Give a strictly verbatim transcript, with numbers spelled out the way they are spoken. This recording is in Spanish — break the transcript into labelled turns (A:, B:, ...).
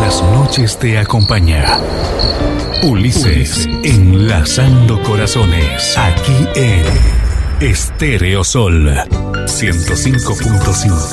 A: las noches te acompaña. Ulises, enlazando corazones. Aquí en Estéreo Sol ciento cinco punto cinco.